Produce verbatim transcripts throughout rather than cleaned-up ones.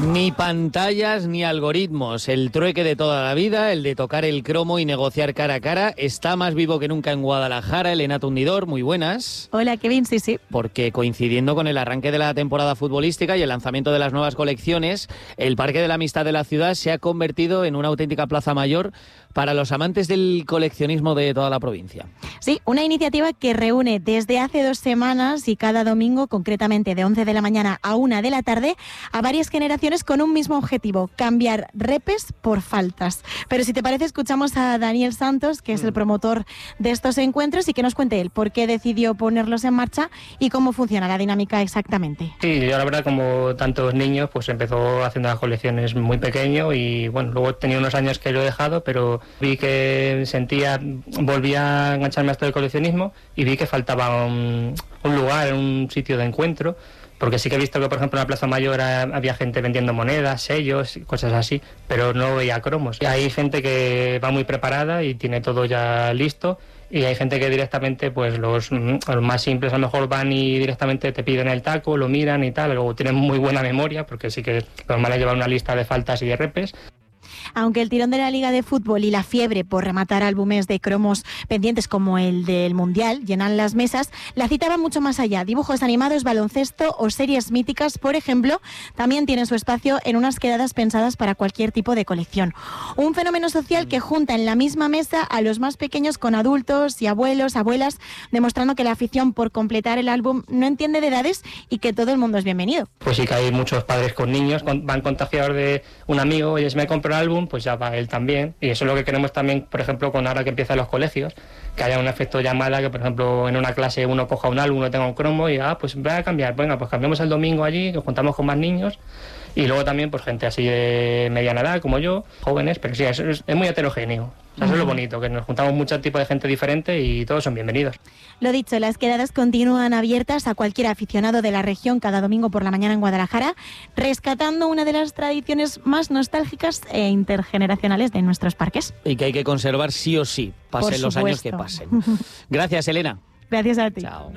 Ni pantallas ni algoritmos. El trueque de toda la vida, el de tocar el cromo y negociar cara a cara, está más vivo que nunca en Guadalajara. Elena Tundidor, muy buenas. Hola, Kevin, sí, sí. Porque coincidiendo con el arranque de la temporada futbolística y el lanzamiento de las nuevas colecciones, el Parque de la Amistad de la ciudad se ha convertido en una auténtica plaza mayor para los amantes del coleccionismo de toda la provincia. Sí, una iniciativa que reúne desde hace dos semanas y cada domingo, concretamente de once de la mañana a una de la tarde, a varias generaciones con un mismo objetivo: cambiar repes por faltas. Pero si te parece, escuchamos a Daniel Santos, que es el promotor de estos encuentros, y que nos cuente él por qué decidió ponerlos en marcha y cómo funciona la dinámica exactamente. Sí, yo la verdad, como tantos niños, pues empezó haciendo las colecciones muy pequeño y bueno, luego tenía unos años que lo he dejado, pero vi que sentía, volvía a engancharme a esto del coleccionismo y vi que faltaba un, un lugar, un sitio de encuentro. Porque sí que he visto que, por ejemplo, en la Plaza Mayor había gente vendiendo monedas, sellos, cosas así, pero no veía cromos. Y hay gente que va muy preparada y tiene todo ya listo, y hay gente que directamente, pues los, los más simples a lo mejor van y directamente te piden el taco, lo miran y tal, luego tienen muy buena memoria, porque sí que lo normal es llevar una lista de faltas y de repes. Aunque el tirón de la Liga de Fútbol y la fiebre por rematar álbumes de cromos pendientes como el del Mundial llenan las mesas, la cita va mucho más allá. Dibujos animados, baloncesto o series míticas, por ejemplo, también tienen su espacio en unas quedadas pensadas para cualquier tipo de colección. Un fenómeno social que junta en la misma mesa a los más pequeños con adultos y abuelos, abuelas, demostrando que la afición por completar el álbum no entiende de edades y que todo el mundo es bienvenido. Pues sí que hay muchos padres con niños, van contagiados de un amigo, oye, si me compro el álbum, pues ya va él también, y eso es lo que queremos también, por ejemplo, con ahora que empiezan los colegios, que haya un efecto llamada, que por ejemplo en una clase uno coja un álbum, uno tenga un cromo y ah, pues voy a cambiar, venga, pues cambiamos el domingo allí, que juntamos con más niños, y luego también pues gente así de mediana edad como yo, jóvenes, pero sí, es, es, es muy heterogéneo. O sea, eso es lo bonito, que nos juntamos mucho tipo de gente diferente y todos son bienvenidos. Lo dicho, las quedadas continúan abiertas a cualquier aficionado de la región cada domingo por la mañana en Guadalajara, rescatando una de las tradiciones más nostálgicas e intergeneracionales de nuestros parques. Y que hay que conservar sí o sí, pasen los años que pasen. Gracias, Elena. Gracias a ti. Chao.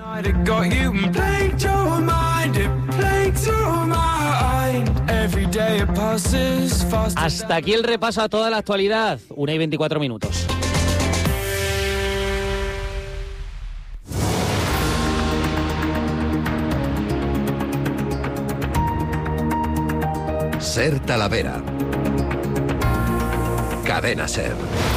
Hasta aquí el repaso a toda la actualidad. una y veinticuatro minutos. Ser Talavera. Cadena Ser.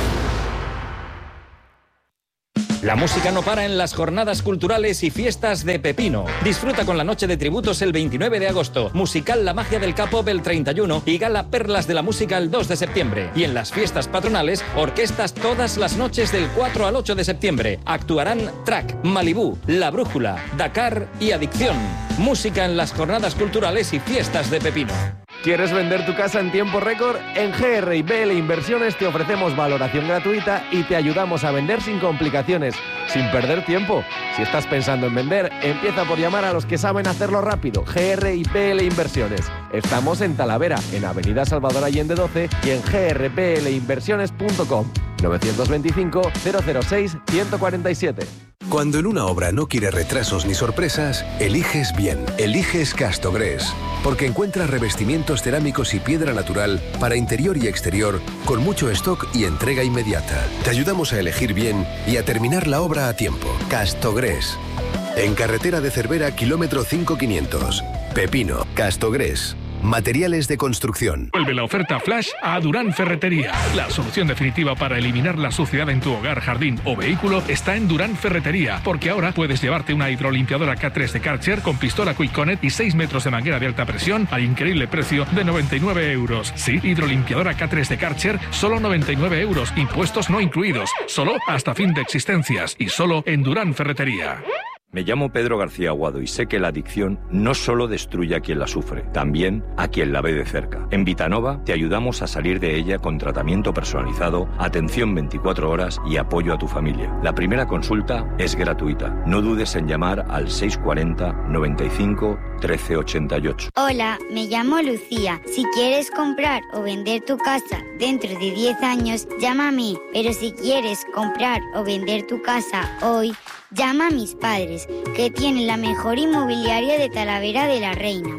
La música no para en las jornadas culturales y fiestas de Pepino. Disfruta con la noche de tributos el veintinueve de agosto, musical La Magia del K-Pop el treinta y uno y gala Perlas de la Música el dos de septiembre. Y en las fiestas patronales, orquestas todas las noches del cuatro al ocho de septiembre. Actuarán Track, Malibú, La Brújula, Dakar y Adicción. Música en las jornadas culturales y fiestas de Pepino. ¿Quieres vender tu casa en tiempo récord? En G R y B L Inversiones te ofrecemos valoración gratuita y te ayudamos a vender sin complicaciones, sin perder tiempo. Si estás pensando en vender, empieza por llamar a los que saben hacerlo rápido. G R y B L Inversiones. Estamos en Talavera, en Avenida Salvador Allende doce y en g r b l inversiones punto com. novecientos veinticinco, cero cero seis, ciento cuarenta y siete. Cuando en una obra no quieres retrasos ni sorpresas, eliges bien. Eliges Castogrés. Porque encuentras revestimientos cerámicos y piedra natural para interior y exterior con mucho stock y entrega inmediata. Te ayudamos a elegir bien y a terminar la obra a tiempo. Castogrés. En carretera de Cervera, kilómetro cinco quinientos. Pepino. Castogrés. Materiales de construcción. Vuelve la oferta flash a Durán Ferretería. La solución definitiva para eliminar la suciedad en tu hogar, jardín o vehículo está en Durán Ferretería, porque ahora puedes llevarte una hidrolimpiadora K tres de Karcher con pistola Quick Connect y seis metros de manguera de alta presión al increíble precio de noventa y nueve euros. Sí, hidrolimpiadora K tres de Karcher, solo noventa y nueve euros, impuestos no incluidos, solo hasta fin de existencias y solo en Durán Ferretería. Me llamo Pedro García Aguado y sé que la adicción no solo destruye a quien la sufre, también a quien la ve de cerca. En Vitanova te ayudamos a salir de ella con tratamiento personalizado, atención veinticuatro horas y apoyo a tu familia. La primera consulta es gratuita. No dudes en llamar al seiscientos cuarenta, noventa y cinco, trece ochenta y ocho. Hola, me llamo Lucía. Si quieres comprar o vender tu casa dentro de diez años, llama a mí. Pero si quieres comprar o vender tu casa hoy, llama a mis padres, que tienen la mejor inmobiliaria de Talavera de la Reina.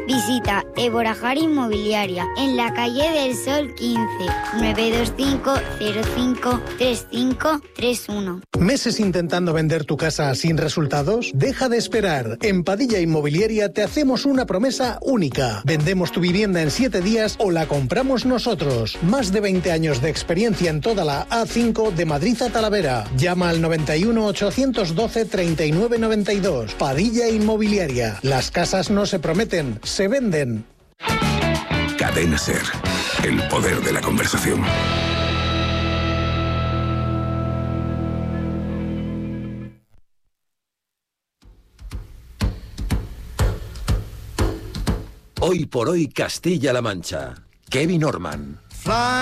Visita Eborajar Inmobiliaria en la calle del Sol quince, nueve dos cinco cero cinco tres cinco tres uno. ¿Meses intentando vender tu casa sin resultados? Deja de esperar. En Padilla Inmobiliaria te hacemos una promesa única. Vendemos tu vivienda en siete días o la compramos nosotros. Más de veinte años de experiencia en toda la A cinco de Madrid a Talavera. Llama al noventa y uno ochocientos doce treinta y nueve noventa y dos. Padilla Inmobiliaria. Las casas no se prometen, se venden. Cadena SER. El poder de la conversación. Hoy por hoy Castilla-La Mancha. Kevin Orman.